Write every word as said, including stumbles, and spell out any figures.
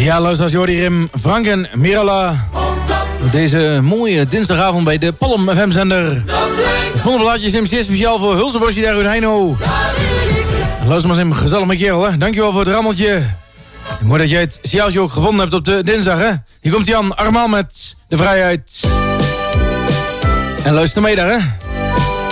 Ja, luisteraars, Jordi Rim, Frank en Mirala. Op deze mooie dinsdagavond bij de Palm F M-zender. Het volgende blaadje is hem zeer speciaal voor Hulsenbosje daar uit Heino. Luister maar eens even gezellig mijn kerel, hè. Dankjewel voor het rammeltje. Mooi dat jij het signaaltje ook gevonden hebt op de dinsdag, hè. Hier komt hij aan, Armaan met De Vrijheid. En luister mee daar, hè.